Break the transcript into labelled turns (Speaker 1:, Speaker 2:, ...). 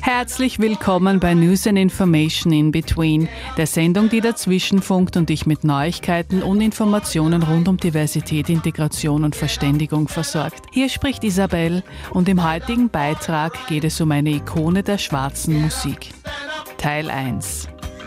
Speaker 1: Herzlich willkommen bei News and Information in Between, der Sendung, die dazwischen funkt und dich mit Neuigkeiten und Informationen rund um Diversität, Integration und Verständigung versorgt. Hier spricht Isabel und im heutigen Beitrag geht es um eine Ikone der schwarzen Musik. Teil 1.